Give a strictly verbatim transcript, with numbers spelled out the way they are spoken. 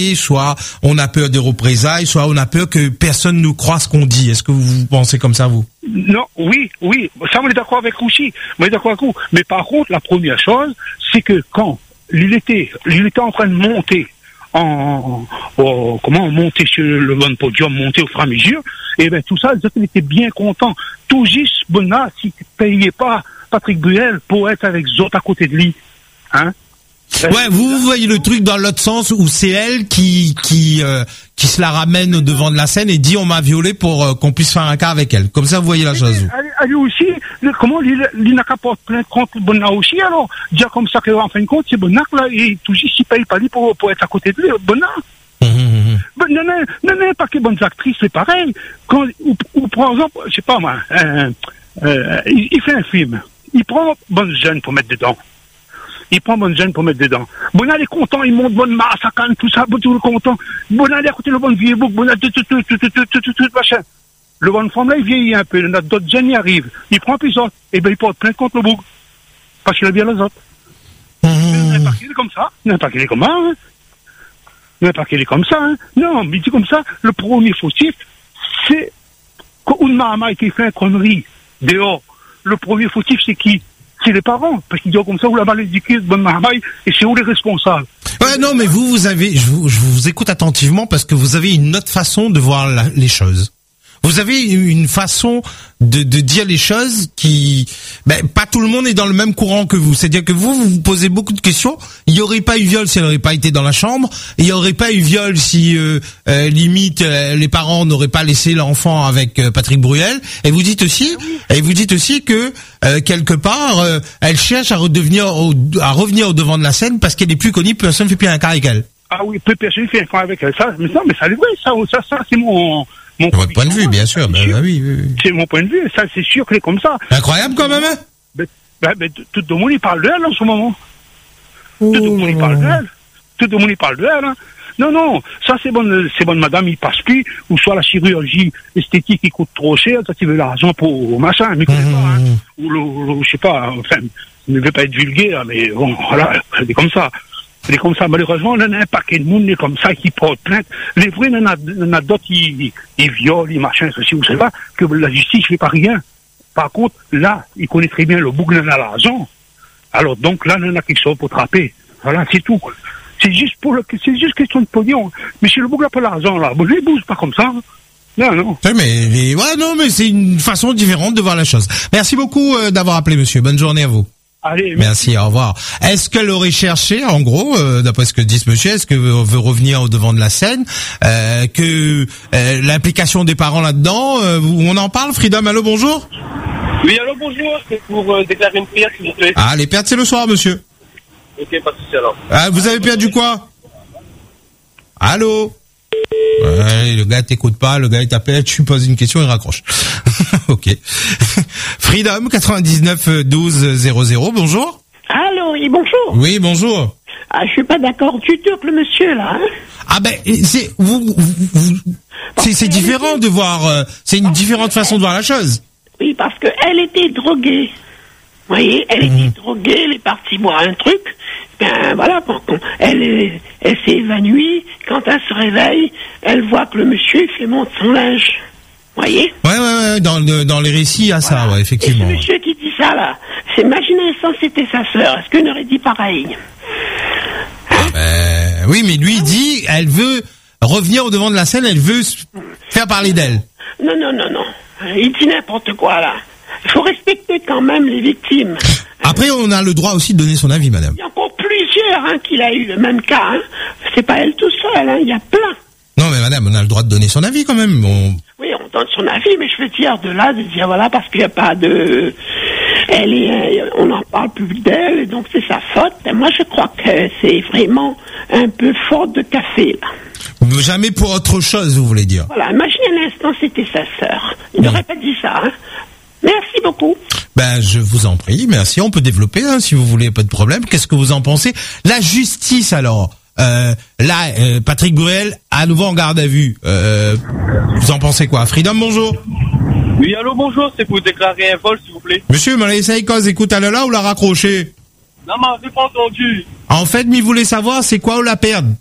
soit on a peur des représailles, soit on a peur que personne ne croit ce qu'on dit. Est-ce que vous pensez comme ça, vous? Non, oui, oui, ça on est d'accord avec vous aussi, on est d'accord avec vous. Mais par contre, la première chose, c'est que quand il était, il était en train de monter, en, en comment monter sur le bon podium, monter au fur et à mesure, et ben tout ça, les autres étaient bien contents. Tout juste, bon là, s'il ne payait pas Patrick Bruel pour être avec les autres à côté de lui, hein? Ouais, vous, vous voyez le truc dans l'autre sens où c'est elle qui qui euh, qui se la ramène au devant de la scène et dit on m'a violé pour euh, qu'on puisse faire un cas avec elle. Comme ça, vous voyez la chose. Elle, elle aussi, le, comment il n'a qu'à porter plainte contre Bonnard aussi alors dire comme ça qu'en fin de compte c'est Bonnard là et tout juste il paye pas lui pour pour être à côté de lui Bonnard. Mmh, mmh. Ben, non non non non pas que bonnes actrices c'est pareil. Quand ou, ou par exemple je sais pas moi, euh, euh, il, il fait un film, il prend bonne jeune pour mettre dedans. Il prend bonne jeune pour mettre dedans. Bonal est content, il monte bonne masse, ça calme, tout ça, tout le content. Bonal est à côté le bon vieux bouc, Bonal tout, tout, tout, tout, tout, tout, tout, tout, machin. Le bonne femme là, il vieillit un peu, d'autres jeunes y arrivent. Il prend plus autres, et ben il porte plainte contre le bouc. Parce qu'il a bien les autres. Mmh. Il n'est pas qu'il est comme ça, il n'est pas qu'il est comme ça, hein. Il n'est pas qu'il est comme ça, hein. Non, mais il dit comme ça, le premier fautif, c'est qu'une maman qui fait une connerie dehors. Le premier fautif, c'est qui? C'est les parents, parce qu'ils disent comme ça, vous la malédiquez, bonne marmaille, et c'est où les responsables. Ouais, non, mais vous, vous avez, je vous, je vous écoute attentivement parce que vous avez une autre façon de voir la, les choses. Vous avez une façon de, de dire les choses qui, ben, pas tout le monde est dans le même courant que vous. C'est-à-dire que vous, vous vous posez beaucoup de questions. Il y aurait pas eu viol si elle n'aurait pas été dans la chambre. Il y aurait pas eu viol si, euh, euh, limite, euh, les parents n'auraient pas laissé l'enfant avec euh, Patrick Bruel. Et vous dites aussi, et vous dites aussi que, euh, quelque part, euh, elle cherche à redevenir, au, à revenir au devant de la scène parce qu'elle est plus connue, personne ne fait plus un cas avec elle. Ah oui, peu personne fait un cas avec elle. Ça, mais ça, mais ça, c'est vrai, ça, ça, ça, c'est mon, Mon Votre point de vue, bien sûr. Ben, ben, oui, oui, oui. C'est mon point de vue, ça c'est sûr que c'est comme ça. Incroyable quand même, hein. Ben, ben, ben, tout le monde il parle d'elle en ce moment. Oh. Tout le monde il parle d'elle. Tout le monde il parle d'elle. Hein. Non, non, ça c'est bonne, c'est bonne madame, il passe plus, ou soit la chirurgie esthétique qui coûte trop cher, ça tu veux l'argent pour machin, mais connaît mmh. pas, hein. Ou le, le, je sais pas, enfin, je ne veux pas être vulgaire, mais bon, voilà, c'est comme ça. C'est comme ça, malheureusement, on a un paquet de monde comme ça qui porte plainte. Les vrais, on a, on a d'autres qui, qui violent, les machins, ceci ou cela, que la justice ne fait pas rien. Par contre, là, il connaît très bien le bouc, on a l'argent. Alors, donc, là, on a quelque chose pour trapper. Voilà, c'est tout. C'est juste pour le, c'est juste question de pognon. Mais si le bouc n'a pas l'argent, là, bon, je ne bouge pas comme ça. Non, non. Mais, mais, ouais, non, mais c'est une façon différente de voir la chose. Merci beaucoup euh, d'avoir appelé, monsieur. Bonne journée à vous. Allez, merci, au revoir. Est-ce qu'elle aurait cherché, en gros, euh, d'après ce que dit ce monsieur, est-ce qu'elle veut revenir au devant de la scène, euh, que euh, l'implication des parents là-dedans, euh, on en parle, Freedom, allô, bonjour. Oui, allô, bonjour, c'est pour euh, déclarer une prière, s'il vous plaît. Ah, les pertes, c'est le soir, monsieur. Ok, pas de souci alors. Ah, vous avez perdu quoi? Allô? Ouais, le gars t'écoute pas, le gars il t'appelle, tu lui poses une question, il raccroche. Ok. Freedom quatre-vingt-dix-neuf douze zéro zéro, bonjour. Allô, oui, bonjour. Oui, bonjour. Ah, je suis pas d'accord du tout avec le monsieur là. Hein. Ah ben c'est vous, vous, vous c'est, c'est différent de voir, euh, c'est une différente façon de voir la chose. Oui, parce que elle était droguée. Vous voyez, elle mmh. était droguée, elle est partie boire un truc. Ben voilà, elle, est, elle s'est évanouie. Quand elle se réveille, elle voit que le monsieur fait monter son linge. Vous voyez? Ouais, ouais, ouais, dans, le, dans les récits, il y a voilà. ça, ouais, effectivement. Et ce monsieur qui dit ça, là, c'est imaginez ça, c'était sa sœur. Est-ce qu'elle aurait dit pareil? Ah ben, oui, mais lui, il dit, elle veut revenir au devant de la scène, elle veut faire parler d'elle. Non, non, non, non. Il dit n'importe quoi, là. Il faut respecter quand même les victimes. Après, on a le droit aussi de donner son avis, madame. Il y a encore plusieurs hein, qu'il a eu le même cas. Hein. C'est pas elle tout seule, hein. Il y a plein. Non, mais madame, on a le droit de donner son avis quand même. On... Oui, on donne son avis, mais je veux dire de là, de dire voilà, parce qu'il n'y a pas de... Elle est... On n'en parle plus d'elle, et donc c'est sa faute. Et moi, je crois que c'est vraiment un peu faute de café, là. Jamais pour autre chose, vous voulez dire. Voilà, imaginez un instant, c'était sa sœur. Il n'aurait mmh. pas dit ça, hein. Merci beaucoup. Ben, je vous en prie, merci. On peut développer, hein, si vous voulez, pas de problème. Qu'est-ce que vous en pensez? La justice, alors. Euh, là, euh, Patrick Bruel, à nouveau en garde à vue. Euh, vous en pensez quoi? Freedom, bonjour. Oui, allô, bonjour. C'est pour déclarer un vol, s'il vous plaît. Monsieur, m'en laissez cause, écoute, elle là ou la raccrocher? Non, mais j'ai pas entendu. En fait, mais voulait savoir, c'est quoi ou la perdre?